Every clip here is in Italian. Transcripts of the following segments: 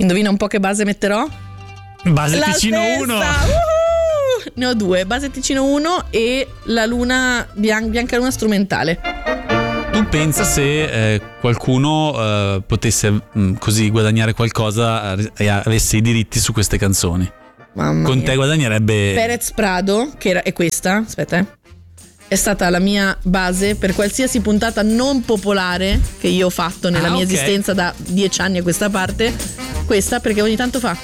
Indovina un po' che base metterò? Base La Ticino stessa! 1. Ne ho 2, base Ticino 1 e la luna Bianca Luna strumentale. Tu pensa se qualcuno potesse così guadagnare qualcosa e avesse i diritti su queste canzoni? Mamma Con mia. te guadagnerebbe. Perez Prado, è questa, aspetta, è stata la mia base per qualsiasi puntata non popolare che io ho fatto nella mia esistenza da 10 anni a questa parte. Questa perché ogni tanto fa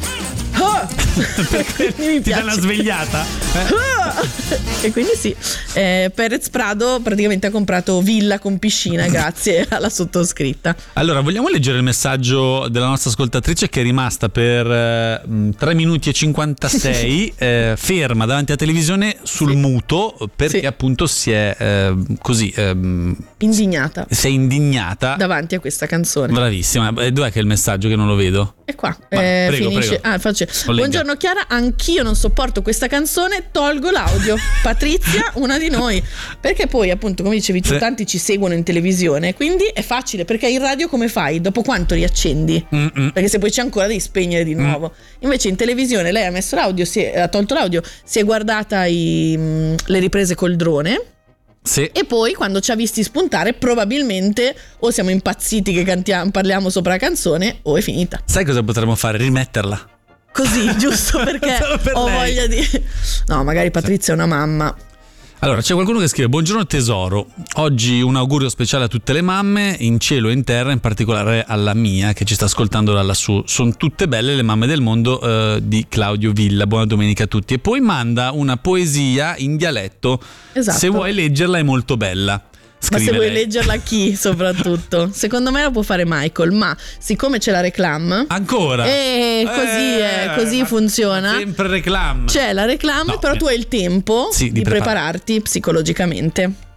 mi Ti dà piace. una svegliata. E quindi sì, Perez Prado praticamente ha comprato villa con piscina grazie alla sottoscritta. Allora, vogliamo leggere il messaggio della nostra ascoltatrice che è rimasta per 3 minuti e 56 ferma davanti alla televisione sul muto perché appunto si è indignata. Si è indignata davanti a questa canzone. Bravissima. Dov'è che è il messaggio che non lo vedo? È qua. Prego, finisce. prego. Buongiorno Chiara, anch'io non sopporto questa canzone, tolgo l'audio. Patrizia, una di noi. Perché poi appunto, come dicevi tu, tanti ci seguono in televisione, quindi è facile, perché in radio come fai? Dopo quanto riaccendi? Perché se poi c'è ancora devi spegnere di nuovo. Invece in televisione lei ha messo l'audio, ha tolto l'audio, si è guardata le riprese col drone. Sì. E poi quando ci ha visti spuntare probabilmente o siamo impazziti che parliamo sopra la canzone o è finita. Sai cosa potremmo fare? Rimetterla. Così, giusto perché ho voglia di... No, magari Patrizia è una mamma. Allora, c'è qualcuno che scrive: buongiorno tesoro, oggi un augurio speciale a tutte le mamme in cielo e in terra, in particolare alla mia che ci sta ascoltando da lassù. Sono tutte belle le mamme del mondo, di Claudio Villa. Buona domenica a tutti. E poi manda una poesia in dialetto. Esatto. Se vuoi leggerla è molto bella. Ma se vuoi leggerla chi soprattutto? Secondo me la può fare Michael, ma siccome c'è la reclam ancora così funziona. Sempre reclam. C'è la reclam, però tu hai il tempo di prepararti psicologicamente.